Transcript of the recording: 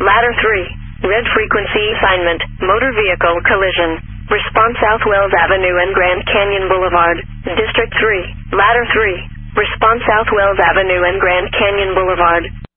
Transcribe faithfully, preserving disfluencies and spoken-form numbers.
Ladder three. Red frequency assignment. Motor vehicle collision. Response South Wells Avenue and Grand Canyon Boulevard. District three. Ladder three. Response South Wells Avenue and Grand Canyon Boulevard.